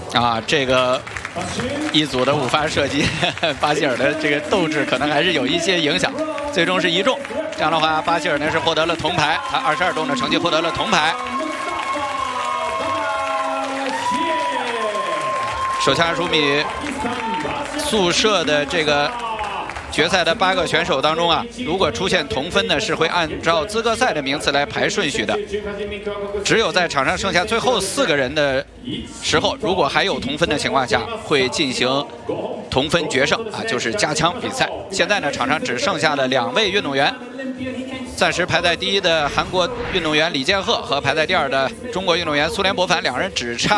啊，这个一组的5发射击，巴希尔的这个斗志可能还是有一些影响，最终是1中。这样的话，巴希尔呢是获得了铜牌，他22中的成绩获得了铜牌。手枪25米速射的这个决赛的8个选手当中啊，如果出现同分呢，是会按照资格赛的名次来排顺序的。只有在场上剩下最后4个人的时候，如果还有同分的情况下，会进行同分决胜啊，就是加枪比赛。现在呢，场上只剩下了2位运动员，暂时排在第1的韩国运动员李建赫和排在第2的中国运动员苏联博凡，2人只差